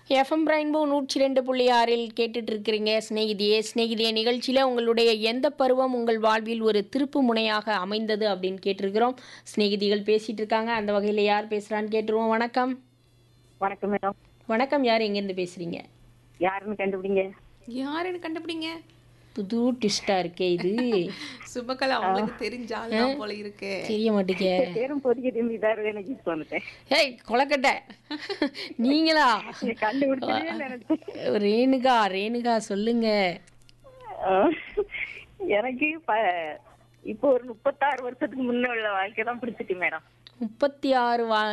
FM rainbow 102.6 கேட்டுட்டு இருக்கிறீங்க சிநேகிதியே நிகழ்ச்சியில் உங்களுடைய எந்த பருவம் உங்கள் வாழ்வில் ஒரு திருப்பு முனையாக அமைந்தது அப்படின்னு கேட்டிருக்கிறோம். சிநேகிதிகள் பேசிட்டு இருக்காங்க. அந்த வகையில் யார் பேசுகிறான்னு கேட்டுருவோம். வணக்கம். வணக்கம் மேடம். வணக்கம். யார் எங்கேருந்து பேசுகிறீங்க? யாருன்னு கண்டுபிடிங்க. யாருன்னு கண்டுபிடிங்க. புது ட்விஸ்டாக இருக்கே இது. சுபகலா உங்களுக்கு தெரிஞ்ச ஆள் போல இருக்கு. தெரிய மாட்டேங்க. பேரும் பொதுக்கி திரும்பி இதாக எனக்கு யூஸ் பண்ணிட்டேன். ஏய் கொலக்கட்டை நீங்களா? கண்டுபிடிச்சதே நினைச்சேன். ரேணுகா சொல்லுங்க. எனக்கு இப்போ ஒரு 36 வருஷத்துக்கு முன்ன உள்ள வாழ்க்கை தான் பிடிச்சிட்டு மேடம். 36